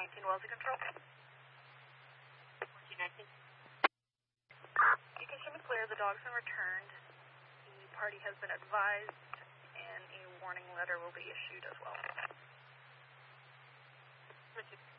1419 Wellesley Control. 1419. You can show me clear. The dog's been returned. The party has been advised, and a warning letter will be issued as well. Richard.